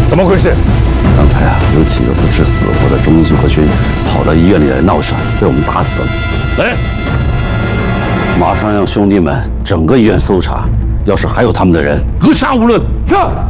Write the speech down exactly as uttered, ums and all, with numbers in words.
怎么回事？ 刚才啊，有几个不知死活的中英集合军跑到医院里来闹事，被我们打死了。 来， 马上让兄弟们整个医院搜查，要是还有他们的人，格杀勿论。 是。